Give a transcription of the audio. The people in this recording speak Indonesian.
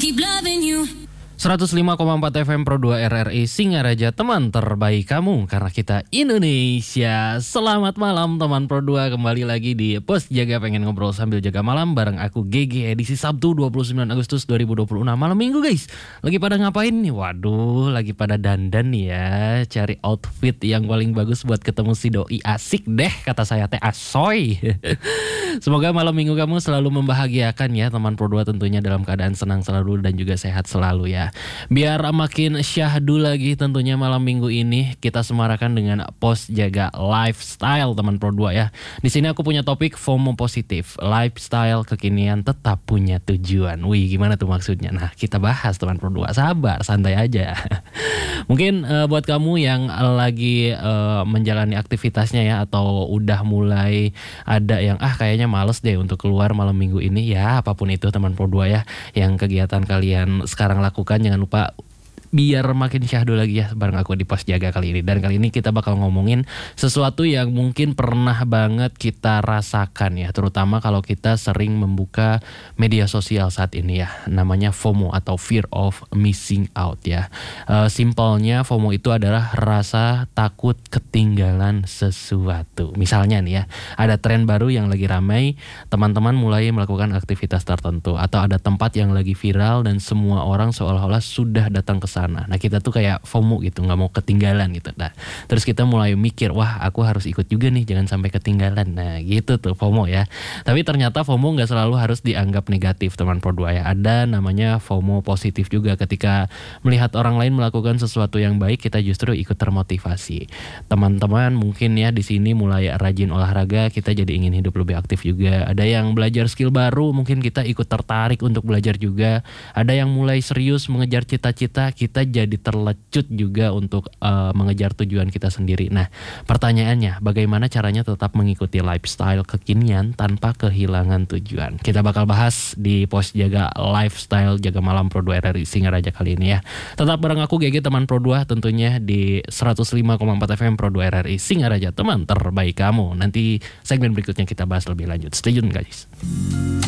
keep loving you. 105,4 FM Pro 2 RRI Singaraja, teman terbaik kamu karena kita Indonesia. Selamat malam teman Pro 2, kembali lagi di Pos Jaga Pengen Ngobrol Sambil Jaga Malam bareng aku GG, edisi Sabtu 29 Agustus 2026 malam minggu guys. Lagi pada ngapain nih? Waduh, lagi pada dandan nih ya, cari outfit yang paling bagus buat ketemu si doi. Asik deh kata saya teh, asoy. Semoga malam minggu kamu selalu membahagiakan ya teman Pro 2, tentunya dalam keadaan senang selalu dan juga sehat selalu ya. Biar makin syahdu lagi tentunya malam minggu ini kita semarakan dengan Pos Jaga Lifestyle teman Pro 2 ya. Di sini aku punya topik FOMO positif, lifestyle kekinian tetap punya tujuan. Wih, gimana tuh maksudnya? Nah, kita bahas teman Pro 2. Sabar, santai aja. Mungkin buat kamu yang lagi menjalani aktivitasnya ya, atau udah mulai ada yang kayaknya males deh untuk keluar malam minggu ini ya, apapun itu teman Pro 2 ya, yang kegiatan kalian sekarang lakukan, jangan lupa biar makin syahdu lagi ya bareng aku di Pos Jaga kali ini. Dan kali ini kita bakal ngomongin sesuatu yang mungkin pernah banget kita rasakan ya, terutama kalau kita sering membuka media sosial saat ini ya. Namanya FOMO atau Fear of Missing Out ya. Simpelnya FOMO itu adalah rasa takut ketinggalan sesuatu. Misalnya nih ya, ada tren baru yang lagi ramai, teman-teman mulai melakukan aktivitas tertentu, atau ada tempat yang lagi viral dan semua orang seolah-olah sudah datang ke sana. Nah, kita tuh kayak FOMO gitu, nggak mau ketinggalan gitu. Nah, terus kita mulai mikir, wah aku harus ikut juga nih, jangan sampai ketinggalan. Nah, gitu tuh FOMO ya. Tapi ternyata FOMO nggak selalu harus dianggap negatif teman Pro 2 ya. Ada namanya FOMO positif juga, ketika melihat orang lain melakukan sesuatu yang baik, kita justru ikut termotivasi. Teman-teman mungkin ya di sini mulai rajin olahraga, kita jadi ingin hidup lebih aktif juga. Ada yang belajar skill baru, mungkin kita ikut tertarik untuk belajar juga. Ada yang mulai serius mengejar cita-cita, kita jadi terlecut juga untuk mengejar tujuan kita sendiri. Nah, pertanyaannya, bagaimana caranya tetap mengikuti lifestyle kekinian tanpa kehilangan tujuan? Kita bakal bahas di Pos Jaga Lifestyle Jaga Malam Pro 2 RRI Singaraja kali ini ya. Tetap bareng aku GG teman Pro 2 tentunya di 105,4 FM Pro 2 RRI Singaraja, teman terbaik kamu. Nanti segmen berikutnya kita bahas lebih lanjut. Stay tune guys.